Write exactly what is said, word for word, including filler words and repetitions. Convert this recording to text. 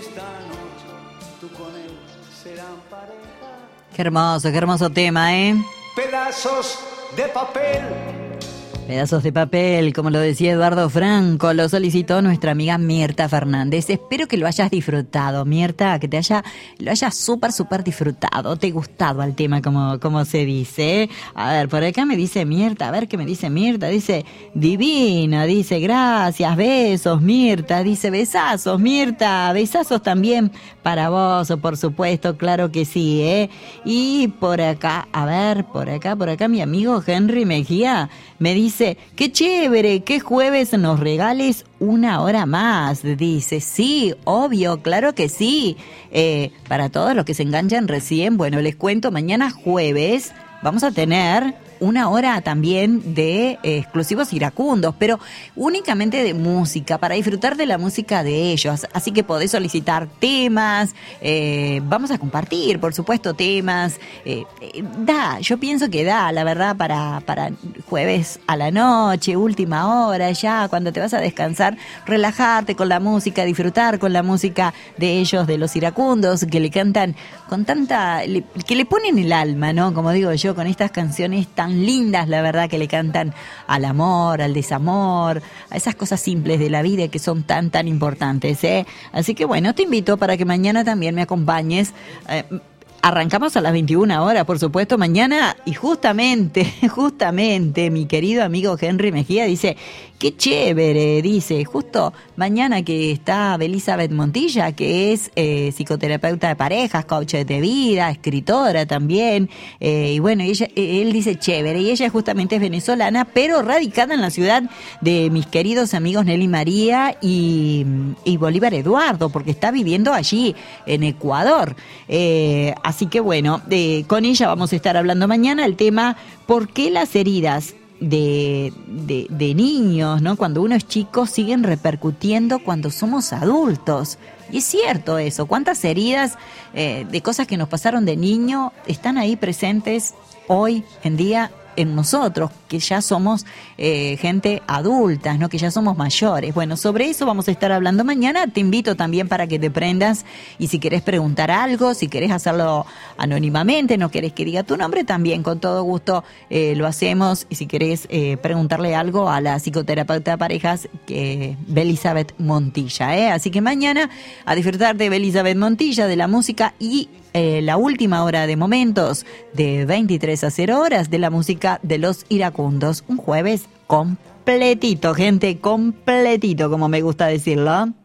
esta noche tú con él serán pareja. Qué hermoso, qué hermoso tema, ¿eh? Pedazos de papel. Pedazos de papel, como lo decía Eduardo Franco, lo solicitó nuestra amiga Mirta Fernández. Espero que lo hayas disfrutado, Mirta, que te haya, lo hayas súper, súper disfrutado, te gustado al tema, como, como se dice. A ver, por acá me dice Mirta, a ver qué me dice Mirta, dice, divina, dice, gracias, besos, Mirta, dice, besazos, Mirta, besazos también para vos, por supuesto, claro que sí, ¿eh? Y por acá, a ver, por acá, por acá, mi amigo Henry Mejía me dice, qué chévere, que jueves nos regales una hora más. Dice, sí, obvio, claro que sí. Eh, para todos los que se enganchan recién, bueno, les cuento, mañana jueves vamos a tener una hora también de eh, exclusivos iracundos, pero únicamente de música, para disfrutar de la música de ellos. Así que podés solicitar temas, eh, vamos a compartir, por supuesto, temas. Eh, eh, da, yo pienso que da, la verdad, para, para jueves a la noche, última hora, ya cuando te vas a descansar, relajarte con la música, disfrutar con la música de ellos, de los iracundos, que le cantan con tanta, le, que le ponen el alma, ¿no? Como digo yo, con estas canciones tan lindas, la verdad, que le cantan al amor, al desamor, a esas cosas simples de la vida que son tan, tan importantes, ¿eh? Así que bueno, te invito para que mañana también me acompañes. Eh, Arrancamos a las veintiuna horas, por supuesto, mañana, y justamente, justamente, mi querido amigo Henry Mejía dice, qué chévere, dice, justo mañana que está Elizabeth Montilla, que es eh, psicoterapeuta de parejas, coach de vida, escritora también, eh, y bueno, ella, él dice chévere, y ella justamente es venezolana, pero radicada en la ciudad de mis queridos amigos Nelly María y, y Bolívar Eduardo, porque está viviendo allí, en Ecuador. Eh, así que bueno, eh, con ella vamos a estar hablando mañana el tema, ¿por qué las heridas De, de, de niños, ¿no? Cuando uno es chico, siguen repercutiendo cuando somos adultos? Y es cierto eso, cuántas heridas eh, de cosas que nos pasaron de niño están ahí presentes hoy en día en nosotros, que ya somos eh, gente adulta, ¿no? Que ya somos mayores. Bueno, sobre eso vamos a estar hablando mañana. Te invito también para que te prendas, y si querés preguntar algo, si querés hacerlo anónimamente, no querés que diga tu nombre, también con todo gusto eh, lo hacemos. Y si querés eh, preguntarle algo a la psicoterapeuta de parejas, que Elizabeth Montilla, ¿eh? Así que mañana a disfrutar de Elizabeth Montilla, de la música, y Eh, la última hora de momentos de veintitrés a cero horas de la música de los iracundos. Un jueves completito, gente, completito, como me gusta decirlo.